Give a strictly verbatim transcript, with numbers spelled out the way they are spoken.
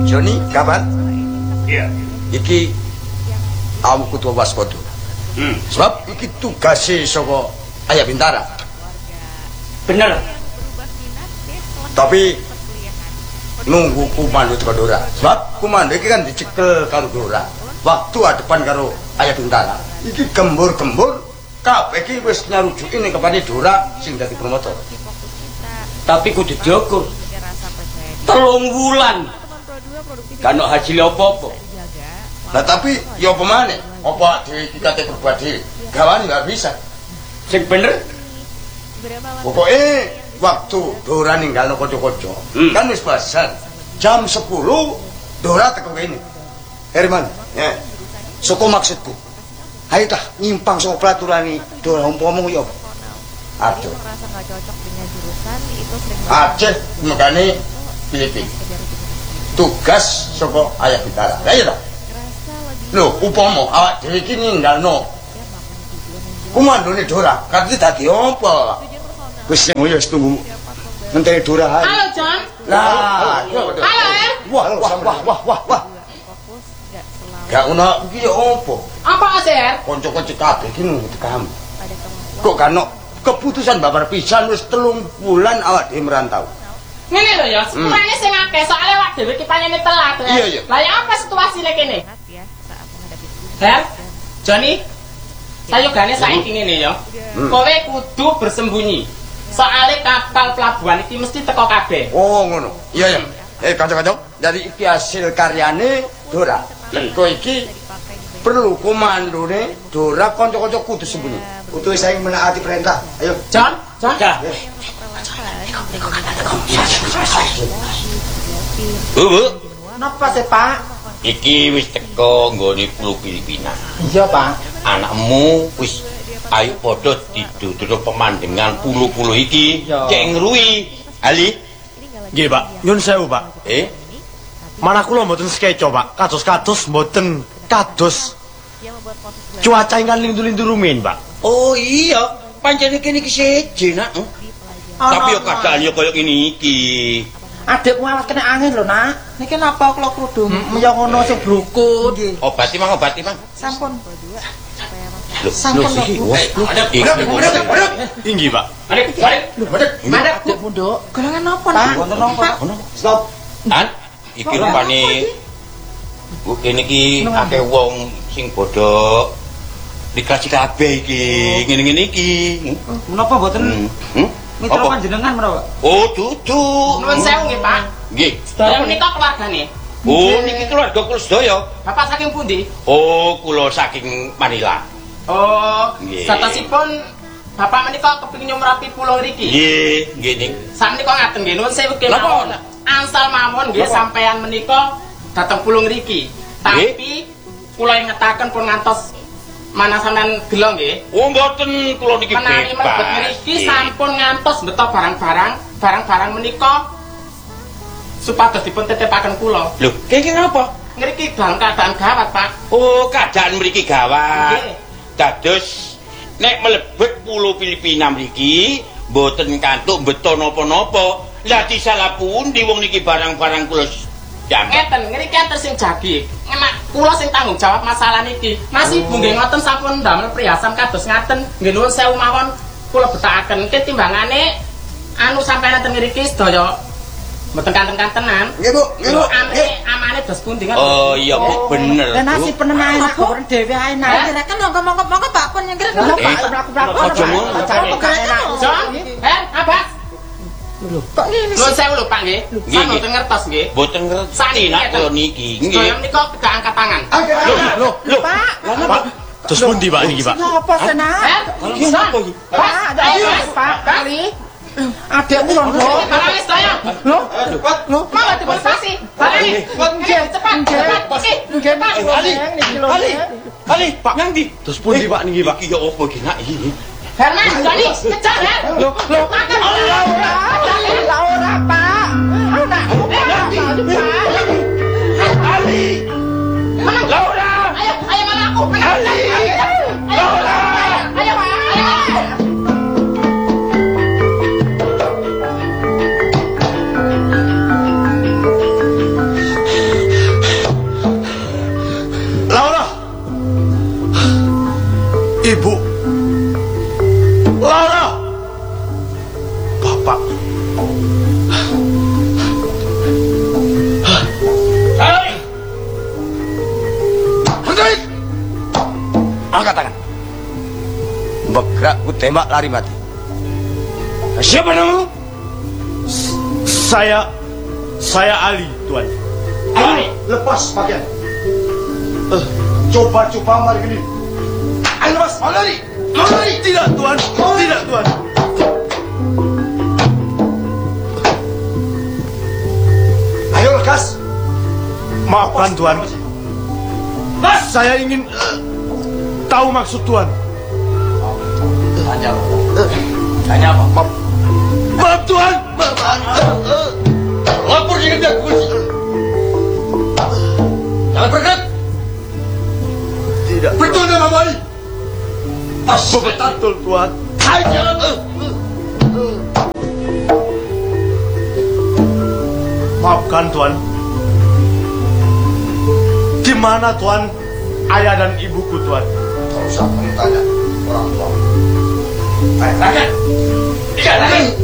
Joni, kapan? Iya. Iki aku kudu waspada. Hmm. Sebab iki tugase saka Ayah Bintara. Bener. Tapi nunggu kumando teko Dora. Sebab kumando iki kan dicekel karo Dora. Waktu adepan karo Ayah Bintara. Iki gembur-gembur kabeh iki wis nyarujuki ning kepane Dora sing dadi promotor. Tapi kudu diukur. Telung wulan. Kan ono hasil apa-apa. Nah tapi ya apa maneh? Apa dhewe iki kate berbuat dhewe? Gawane enggak bisa. Sing bener Pokoknya waktu Dora ninggalno kanca-kanca, hmm. kan wis basan. Jam sepuluh Dora teko kene. Herman, ya. Soko maksudku. Ayo tah nyimpang saka pelaturane Dora umpama yo. Aduh. Aceh megane Filipin. Tugas saka Ayah Bintara. Ayo tah. Lho, upama awak dhewe iki ninggalno kumandone Dora, kate dadi apa? Wis wis tunggu ngenteni Dora ae. Halo, Jon. Lah, iya betul. Halo, Er. Wah, wah, wah, wah, wah, wah. Gak ono iki ya apa? Apa, Er? Kanca-kanca kabeh iki nunggu tekamu. Kok kan keputusan babar pisan wis telung bulan awak dhewe merantau. Ngene lho ya, sepurane sing akeh soalnya awak dhewe iki panjene telat. Iya, iya. Lah ya apa situasine kene? Er, Joni, sayogane saiki ngene ya. Kowe kudu bersembunyi. Soale kapal pelabuhan iki mesti teko kabeh. Oh, ngono. Iya, iya. Eh, kanca-kanca, jadi iki hasil karyane Dora. Engko iki perlu komandone Dora, kanca-kanca kudu sembunyi. Kudu saing menaati perintah. Ayo, Jon, Jon. Ya. Bu, Napa sih, Pak? iki wis teko nggone pulau Filipina. Iya, Pak. Anakmu wis ayo padha diduduk pemandangan pulau-pulau iki cek ngruwi. Ali. Nggih, Pak. Nyun sewu, Pak. Eh, Manah kula mboten sekeco, Pak. Kados-kados mboten kados. Cuaca ingkang lindu-lindu rumiyin, Pak. oh iya, pancen kene iki seje, Nak. Tapi yo keadaan yo koyo ngene iki. Adikku awas kena angin lho, Nak. Niki napa kula krudung? Ya ngono sing brukut. Obati Mang, obati Mang. Sampun. Lho, Sampun lho iki. ada, ada, ada. Inggih, Pak. Adik, balik. Mandek, Dik Punduk. Golongan napa, Nak? Wonten napa? Stop. An, iki rupane Bu kene iki akeh wong sing bodho dikasih kabeh iki, ngene-ngene iki. Menapa mboten Hmm? mitra panjenengan menapa? Oh, dudu. Nuwun sewu nggih, Pak. Nggih. Sedaya menika keluargane. Oh, niki keluarga kula sedaya. Bapak saking pundi? Oh, kula saking Manila. Oh, Nggih. satosipun Bapak menika kepengin nyumrapi pulau ngriki. Nggih, nggih ning. Sakmenika ngaten nggih, nuwun sewu nggih. Napa? mawon. Angsal mawon nggih sampeyan menika dateng pulau ngriki. Tapi kula ingetaken pun ngantos mana sampean gelo nggih. Oh, mboten kula niki Menawi mlebet bebas. ngriki sampun ngantos beto barang-barang, barang-barang menika supados dipun titipaken kula. Lho, kene napa? Ngriki dalam keadaan gawat, Pak. Oh, keadaan mriki gawat. Nggih. Dados nek mlebet pulau Filipina mriki mboten kantuk beto napa-napa. Lah disalah pundi wong niki barang-barang kula jambak. Ngeten, ngriki enten sing jagi. Enak kula sing tanggung jawab masalah niki. Mas Ibu nggih ngoten sampun ndamel prihasan kados ngaten. Nggih nuwun sewu mawon kula betakaken ki timbangane anu sampeyan enten ngriki sedaya mboten kanten-kantenan. Nggih, Bu. Nggih, Bu. Amane amane dos pundi ngoten. Oh iya Bu, bener. Lah nasi Bu. penen ae nak goreng dhewe ae nak. Kira kan monggo-monggo monggo Pak pun nyengkir. Lah Pak mlaku-mlaku. Aja ngono. Jon, eh, Abas. Kok ngene Nuwun sewu lho Pak nggih. Nggih, Sampeyan nggih. mboten ngertos nggih. Boten ngerti Sakniki nak ngeten. kula niki. Sedaya Nggih. menika tidak angkat tangan. Loh, loh, Pak? Pak. Terus pundi, Pak niki, Pak? Napa senah? Eh, Pak, ada ayo, Pak, kali. Adikmu rondo. barang wis sedaya. Loh, loh, Mau demonstrasi. Barang nggih, cepat, cepat. Iki, nggih cepat. Ali, niki lho. Ali, Ali, Pak Nandi. Terus pundi, Pak niki, Pak? Iki ya opo iki nak iki? Herman, Joni, kejar ya. Loh, loh, ora, ora, ora, Pak. Anakku, Pak. Ali. Laura. Ayo, ayo mana aku. Ali. Laura. Ayo, Pak. Ayo. ku tembak lari mati. Siapa namamu? Saya saya Ali, Tuan. Ali, lepas pakaian. Uh, coba-coba mari gini. Ayo lepas, mau lari. Mau lari. Tidak, Tuan. Tidak, Tuan. Ayo lekas. Maafkan, Tuan. Lepas. Saya ingin uh, tahu maksud Tuan. Tanya apa? Tanya apa? Maaf, maaf Tuan. Lapor dengan dia kursi. Jangan bergerak. Tidak. Betul nama baik. Pas Betul, Tuan. Hai, jangan. Maafkan, Tuan. Di mana, Tuan, ayah dan ibuku, Tuan? Tak usah kamu tanya orang tua. Ayo, rakyat. Ikan, rakyat.